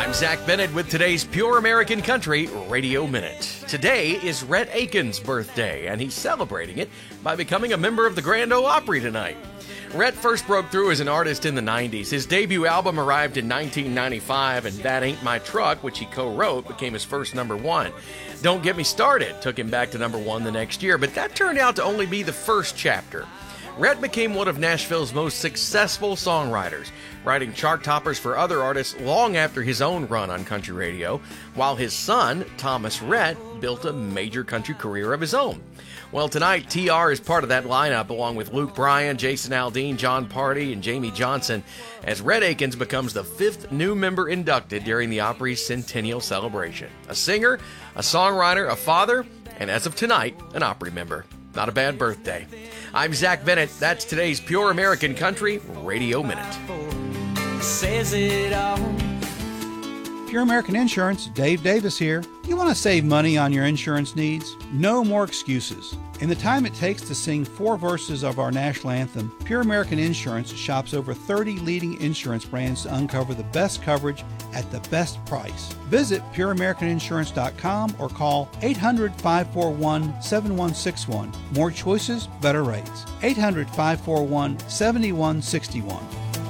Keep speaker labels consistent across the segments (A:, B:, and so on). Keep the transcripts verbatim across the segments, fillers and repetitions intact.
A: I'm Zach Bennett with today's Pure American Country Radio Minute. Today is Rhett Akins' birthday, and he's celebrating it by becoming a member of the Grand Ole Opry tonight. Rhett first broke through as an artist in the nineties. His debut album arrived in nineteen ninety-five, and That Ain't My Truck, which he co-wrote, became his first number one. Don't Get Me Started took him back to number one the next year, but that turned out to only be the first chapter. Rhett became one of Nashville's most successful songwriters, writing chart toppers for other artists long after his own run on country radio, while his son, Thomas Rhett, built a major country career of his own. Well, tonight, T R is part of that lineup, along with Luke Bryan, Jason Aldean, John Party, and Jamie Johnson, as Rhett Akins becomes the fifth new member inducted during the Opry's centennial celebration. A singer, a songwriter, a father, and as of tonight, an Opry member. Not a bad birthday. I'm Zach Bennett. That's today's Pure American Country Radio Minute.
B: Says it all.
C: Pure American Insurance, Dave Davis here. You want to save money on your insurance needs? No more excuses. In the time it takes to sing four verses of our national anthem, Pure American Insurance shops over thirty leading insurance brands to uncover the best coverage at the best price. Visit pure american insurance dot com or call eight hundred, five four one, seven one six one. More choices, better rates. eight hundred, five four one, seven one six one.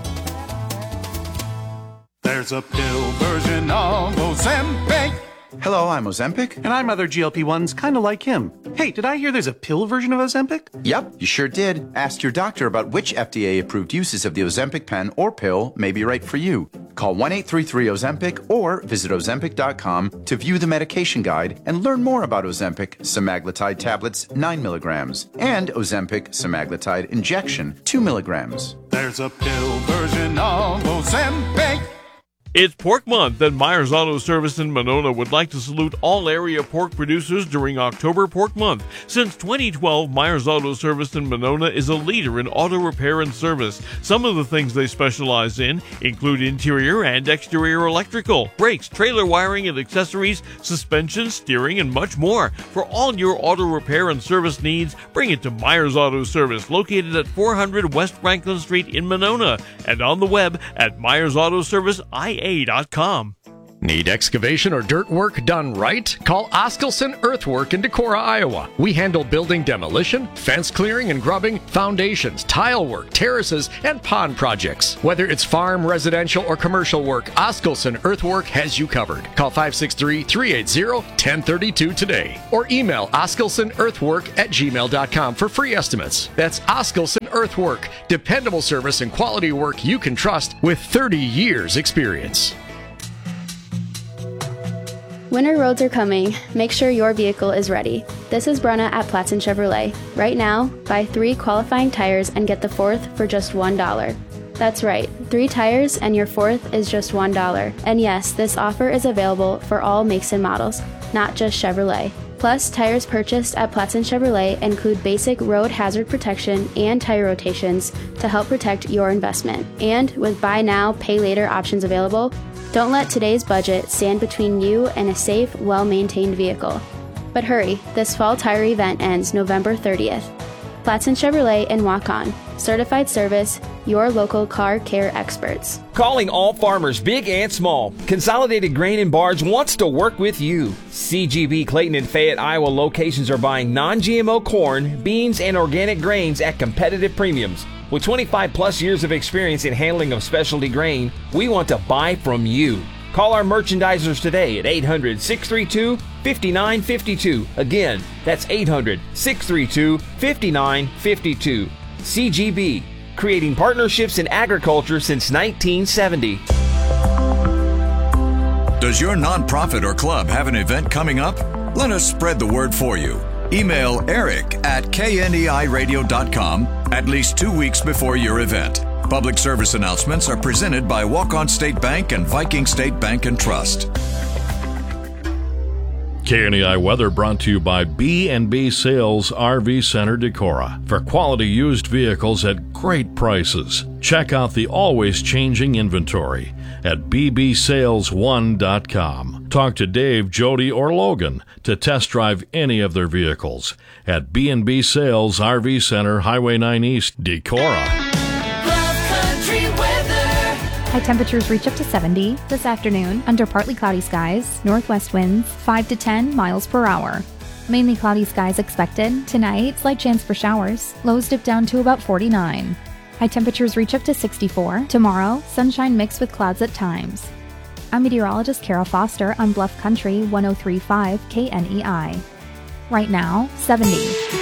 D: There's a pill version of Ozempic.
E: Hello, I'm Ozempic.
F: And I'm other G L P ones kind of like him. Hey, did I hear there's a pill version of Ozempic?
E: Yep, you sure did. Ask your doctor about which F D A-approved uses of the Ozempic pen or pill may be right for you. Call one eight three three Ozempic or visit ozempic dot com to view the medication guide and learn more about Ozempic semaglutide tablets nine milligrams and Ozempic semaglutide injection two milligrams.
D: There's a pill version of Ozempic.
G: It's Pork Month, and Myers Auto Service in Monona would like to salute all area pork producers during October Pork Month. Since twenty twelve, Myers Auto Service in Monona is a leader in auto repair and service. Some of the things they specialize in include interior and exterior electrical, brakes, trailer wiring and accessories, suspension, steering, and much more. For all your auto repair and service needs, bring it to Myers Auto Service, located at four hundred West Franklin Street in Monona, and on the web at myers auto service I A dot com.
H: Need excavation or dirt work done right? Call Oskelson Earthwork in Decorah, Iowa. We handle building demolition, fence clearing and grubbing, foundations, tile work, terraces, and pond projects. Whether it's farm, residential, or commercial work, Oskelson Earthwork has you covered. Call five six three, three eight zero, one zero three two today or email oskelson earthwork at gmail dot com for free estimates. That's Oskelson Earthwork, dependable service and quality work you can trust with thirty years experience.
I: Winter roads are coming. Make sure your vehicle is ready. This is Brenna at Platson Chevrolet. Right now, buy three qualifying tires and get the fourth for just one dollar. That's right, three tires and your fourth is just one dollar. And yes, this offer is available for all makes and models, not just Chevrolet. Plus, tires purchased at Platson Chevrolet include basic road hazard protection and tire rotations to help protect your investment. And with buy now, pay later options available, don't let today's budget stand between you and a safe, well-maintained vehicle. But hurry, this fall tire event ends November thirtieth. Platson Chevrolet in Waukon. Certified service, your local car care experts.
J: Calling all farmers, big and small. Consolidated Grain and Barge wants to work with you. C G B Clayton and Fayette, Iowa locations are buying non-G M O corn, beans, and organic grains at competitive premiums. With twenty-five plus years of experience in handling of specialty grain, we want to buy from you. Call our merchandisers today at eight hundred, six three two, five nine five two. Again, that's eight hundred, six three two, five nine five two. C G B, creating partnerships in agriculture since nineteen seventy.
K: Does your nonprofit or club have an event coming up? Let us spread the word for you. Email Eric at K N E I radio dot com at least two weeks before your event. Public service announcements are presented by Waukon State Bank and Viking State Bank and Trust.
L: K N E I weather brought to you by B and B Sales R V Center Decorah. For quality used vehicles at great prices, check out the always changing inventory at b b sales one dot com. Talk to Dave, Jody, or Logan to test drive any of their vehicles at B and B Sales R V Center, Highway nine East, Decorah.
B: Love Country weather.
M: High temperatures reach up to seventy. This afternoon, under partly cloudy skies, northwest winds five to ten miles per hour. Mainly cloudy skies expected. Tonight, slight chance for showers. Lows dip down to about forty-nine. High temperatures reach up to sixty-four. Tomorrow, sunshine mixed with clouds at times. I'm meteorologist Kara Foster on Bluff Country one oh three point five K N E I. Right now, seventy.